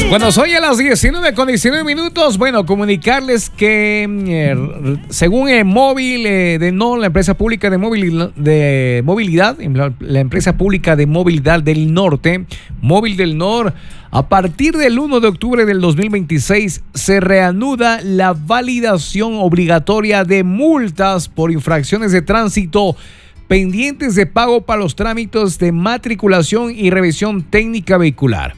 Bueno, soy a las 19:19 minutos. Bueno, comunicarles que según Móvil de NOR, la empresa pública de movilidad, la empresa pública de movilidad del norte, Móvil del NOR, a partir del 1 de octubre del 2026 se reanuda la validación obligatoria de multas por infracciones de tránsito pendientes de pago para los trámites de matriculación y revisión técnica vehicular.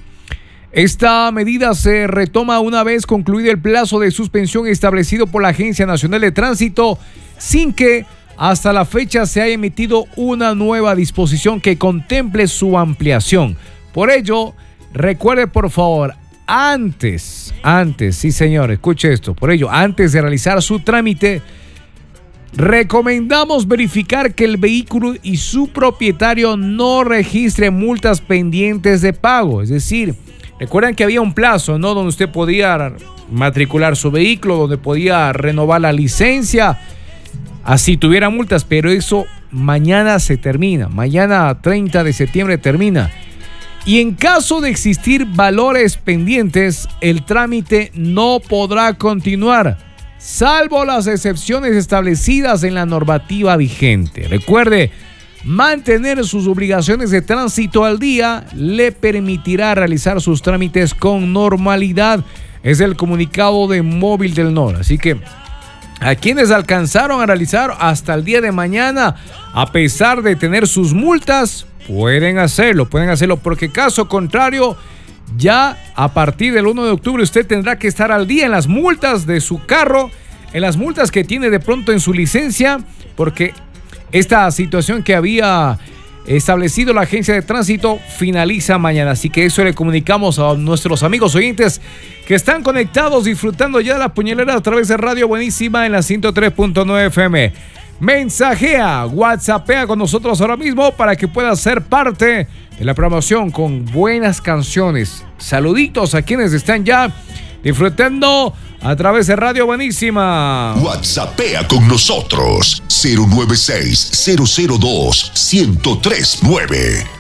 Esta medida se retoma una vez concluido el plazo de suspensión establecido por la Agencia Nacional de Tránsito, sin que hasta la fecha se haya emitido una nueva disposición que contemple su ampliación. Por ello, recuerde por favor, antes, sí señor, escuche esto, por ello, antes de realizar su trámite, recomendamos verificar que el vehículo y su propietario no registren multas pendientes de pago, es decir, recuerdan que había un plazo, ¿no? Donde usted podía matricular su vehículo, donde podía renovar la licencia, así tuviera multas, pero eso mañana se termina, mañana 30 de septiembre termina. Y en caso de existir valores pendientes, el trámite no podrá continuar, salvo las excepciones establecidas en la normativa vigente. Recuerde, mantener sus obligaciones de tránsito al día le permitirá realizar sus trámites con normalidad. Es el comunicado de Móvil del NOR. Así que a quienes alcanzaron a realizar hasta el día de mañana, a pesar de tener sus multas, pueden hacerlo, porque caso contrario, ya a partir del 1 de octubre usted tendrá que estar al día en las multas de su carro, en las multas que tiene de pronto en su licencia, porque esta situación que había establecido la Agencia de Tránsito finaliza mañana. Así que eso le comunicamos a nuestros amigos oyentes que están conectados, disfrutando ya de la puñalera a través de Radio Buenísima en la 103.9 FM. Mensajea, WhatsAppea con nosotros ahora mismo para que puedas ser parte de la promoción con buenas canciones. Saluditos a quienes están ya disfrutando a través de Radio Buenísima. WhatsAppea con nosotros 096-002-1039.